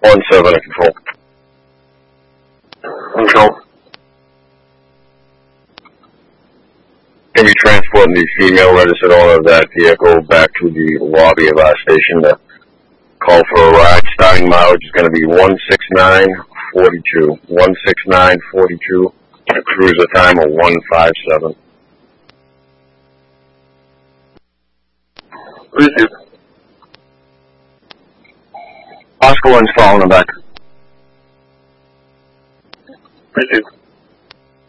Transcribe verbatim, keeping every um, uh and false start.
One seven at control. Control. Can we transport the female registered owner of that vehicle back to the lobby of our station to call for a ride? Starting mileage is going to be one six nine forty-two. one six nine forty-two. A cruiser time of one five seven. Receive. Oscar one's following him back. Receive.